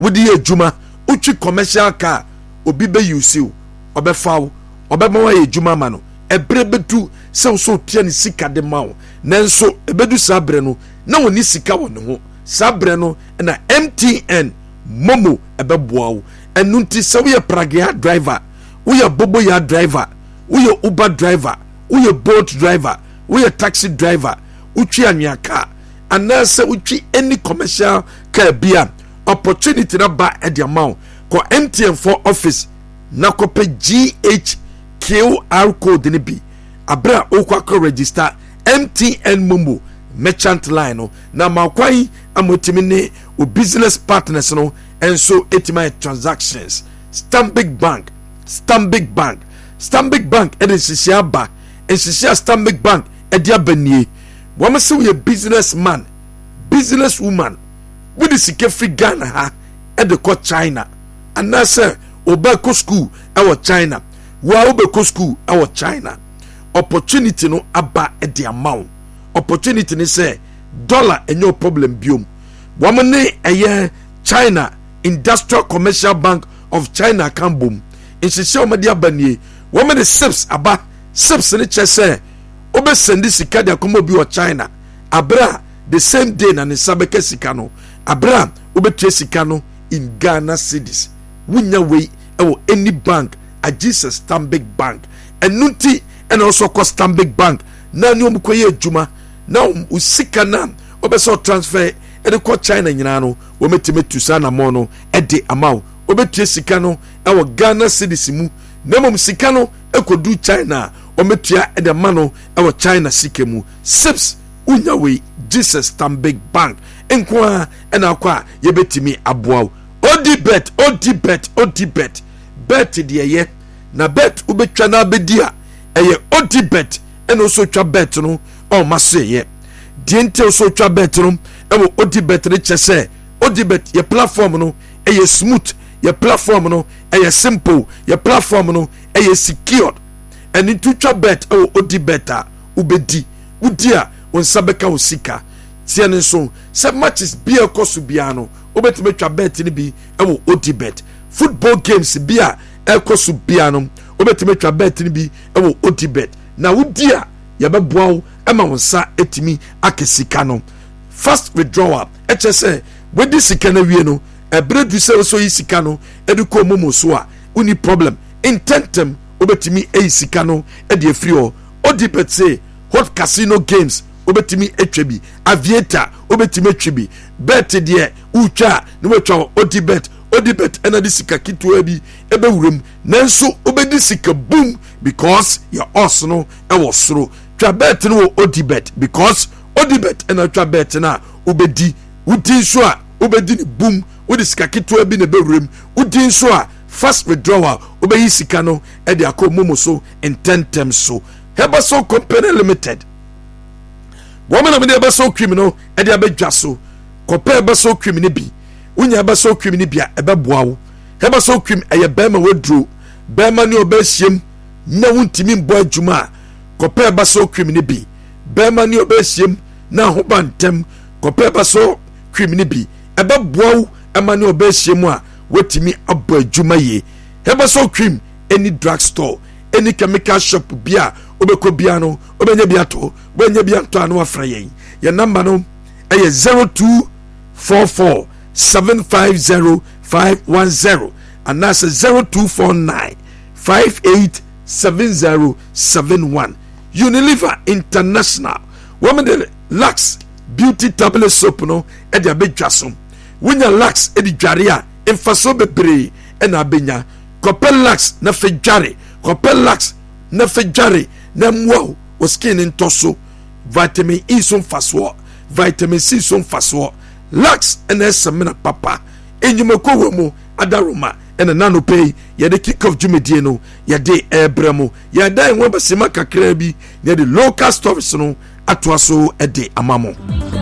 wodi adwuma utwi commercial car obi be use o obefa obema wa adwuma ma no ebre bedu se so tia ne sika de ma wo nanso ebedu sabre no na woni sika wo ne ho sabre no na MTN Momo ebeboa wo enu nti se wo ye pragea driver wo ye bobo ya driver wo ye Uber driver wo ye Bolt driver wo ye taxi driver utwi anwa car anase utwi any commercial car bia opportunity na ba e de amount ko MTN for office na kope GHQR code ni bi abra okwa register MTN Momo merchant line no na makwai amotimi ne o business partners no enso etima transactions Stanbic Bank edensisia ba ensisia Stanbic Bank edia banie wo se we businessman businesswoman with the sike free Ghana ha edeko China anase obeko school ewo China wa obeko school ewo China opportunity no aba edi amount opportunity ni say dollar enyo problem biom wamane eye China Industrial Commercial Bank of China kambom insisi omadi abanie wamane SIPS aba SIPS ni chese obe sendi sika de akomo bi o China abra the same day na ne sabeke sika no abra obe tie sika no in Ghana cedis wunya we ewo any bank a Jesus Stanbic Bank enunti and also cost Stanbic Bank na ni omkoye adwuma na usika na obeso transfer e de ko China nyina no wo metime tusa na mo no e de amount obetie sika no e wo Ghana cedis mu na mom sika no ekodu China o metua e de ma no e wo China sika mu SIPS unya we Jesus Stanbic Bank enkwa e na akwa ye betimi aboa odibet bet de ye na bet ubetwa na bedia eye odibet eno so twa bet no o maseye diente so twa bet no e wo odibet ne chese odibet ye platform no eye smooth ye platform no eye simple ye platform no eye secured eni twa bet o odibeta ubedi udia wonsabeka usika tiene so se matches bia kosu bia no obetime twa bet ni bi e wo odibet football games bia ekosu bia no obetime twa bet ni bi e wo odibet na wudia ya beboa ema wonsa etimi akesika no fast withdrawal hse wedi sika na wie no ebredu se so yi sika no eduko momo so a uni problem intentem obetimi sika no e de free o odibet say hot casino games obetimi etwebi aviator obetimi etwebi bet de utwa ne wetwa odibet ena di sika kitwa bi ebe wurem nanso obedi sika boom because your os no e was soro twa bet no odibet because odibet ena twa bet na obedi udin so a obedi ni boom odi sika kitwa bi ne be wurem udin so a fast withdrawal obeyi sika no e de akomomo so intentem so Hebaso Company Limited woman of the Hebaso criminal e de abedwa so compare Hebaso criminal bi unya Hebaso criminal bia ebeboawo Hebaso crim eye bema wedro bema ni obesiem na wuntimi mbo adwuma compare Hebaso criminal bi bema ni obesiem na hobantem compare Hebaso criminal bi ebeboawo ema ni obesiem a wetimi abo adwuma ye Hebaso crim any drug store any chemical shop bia obeko bia no obenya bia to anu afra yen your number no eye 0244 750 510 and that's 0249 587071 Unilever International woman the Lux Beauty Tablet Soap no e de abedwaso wonya Lux e di dware emfaso bebre e na abenya Copel Lux na fedware Copel Lux na fedware na mwa o skin ntoso vitamin E so mfaso vitamin C so mfaso Lux ena semena papa enyumako wemu adaroma ena nano pay ya de kick off jumedie no ya de ebramo ya da enwa basema kakra bi ya de local stores no atoaso e de amamo